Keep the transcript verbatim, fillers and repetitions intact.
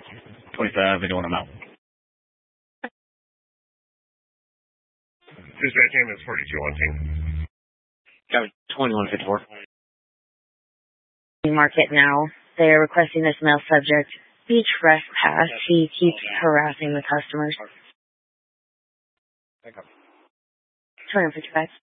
twenty-five, they want them out. Dispatch ambulance forty-two on team. Got twenty-one fifty-four. Market now. They're requesting this male subject be trespassed. He keeps harassing the customers. twenty-one fifty-five.